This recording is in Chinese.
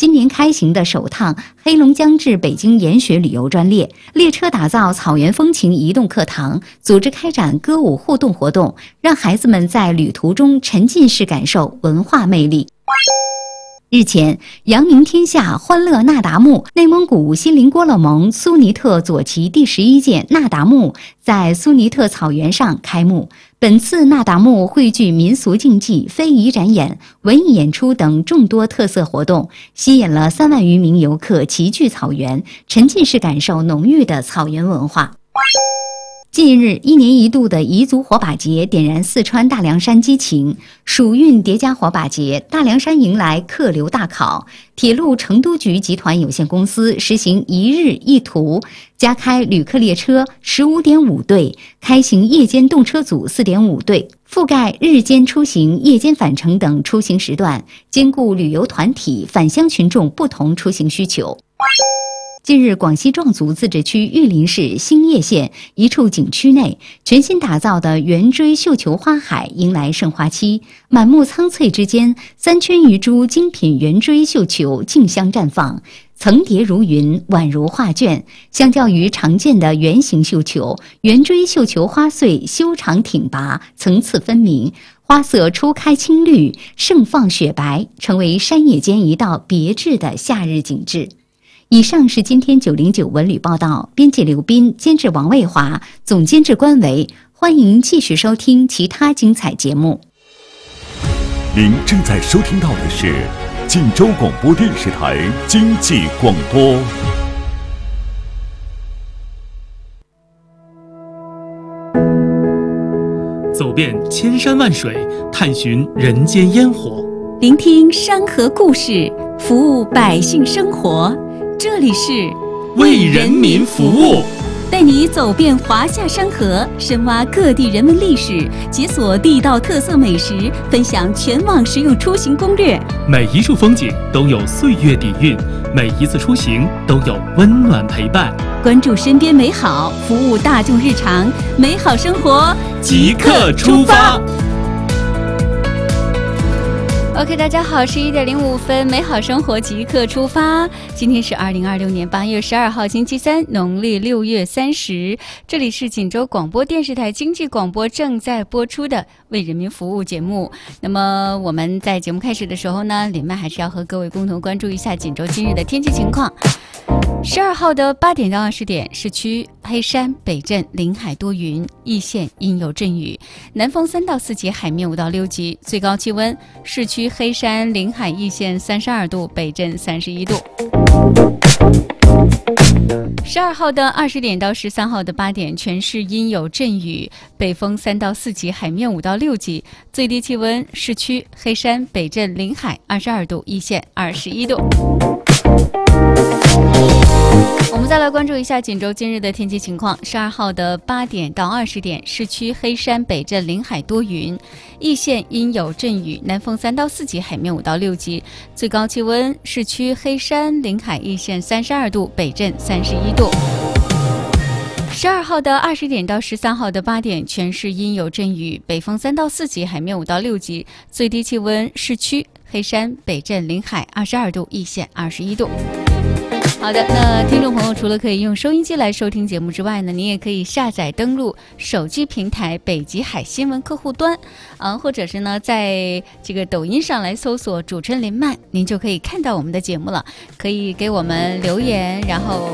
今年开行的首趟黑龙江至北京研学旅游专列，列车打造草原风情移动课堂，组织开展歌舞互动活动，让孩子们在旅途中沉浸式感受文化魅力。日前，扬名天下欢乐那达慕内蒙古锡林郭勒盟苏尼特左旗第11届那达慕在苏尼特草原上开幕。本次那达慕汇聚民俗竞技、非遗展演、文艺演出等众多特色活动，吸引了3万余名游客齐聚草原，沉浸式感受浓郁的草原文化。近日，一年一度的彝族火把节点燃四川大凉山激情，蜀韵叠加火把节，大凉山迎来客流大考。铁路成都局集团有限公司实行一日一途，加开旅客列车 15.5 对，开行夜间动车组 4.5 对，覆盖日间出行、夜间返程等出行时段，兼顾旅游团体、返乡群众不同出行需求。近日，广西壮族自治区玉林市兴业县一处景区内，全新打造的圆锥绣球花海迎来盛花期。满目苍翠之间，3圈余株精品圆锥绣球竞相绽放，层叠如云，宛如画卷。相较于常见的圆形绣球，圆锥绣球花穗修长挺拔，层次分明，花色初开青绿，盛放雪白，成为山野间一道别致的夏日景致。以上是今天909文旅报道，编辑刘斌，监制王卫华，总监制关维。欢迎继续收听其他精彩节目。 您正在收听到的是晋州广播电视台经济广播。 走遍千山万水，探寻人间烟火， 聆听山河故事，服务百姓生活。这里是为人民服务， 带你走遍华夏山河，深挖各地人文历史，解锁地道特色美食，分享全网实用出行攻略。 每一处风景都有岁月底蕴，每一次出行都有温暖陪伴。 关注身边美好，服务大众日常，美好生活即刻出发。 OK， 大家好，11:05，美好生活即刻出发。今天是2026年8月12号，星期三，农历6月30。这里是锦州广播电视台经济广播正在播出的为人民服务节目。那么我们在节目开始的时候呢，连麦还是要和各位共同关注一下锦州今日的天气情况。12号的8点到20点，市区黑山、北镇、临海多云，易县阴有阵雨，南风3到4级，海面5到6级，最高气温市区黑山、临海、易县32度，北镇31度。12号的20点到13号的8点，全市阴有阵雨，北风3到4级，海面5到6级，最低气温市区黑山、北镇、临海22度，易县21度。我们再来关注一下锦州今日的天气情况。12号的8点到20点，市区黑山、北镇、临海多云，易县阴有阵雨，南风3到4级，海面5到6级，最高气温市区黑山、临海、易县32度，北镇31度。12号的20点到13号的8点，全市阴有阵雨，北风3到4级，海面5到6级，最低气温市区黑山、北镇、临海22度，易县21度。好的，那听众朋友除了可以用收音机来收听节目之外呢，您也可以下载登录手机平台北极海新闻客户端，或者是呢在这个抖音上来搜索主持人林曼，您就可以看到我们的节目了，可以给我们留言，然后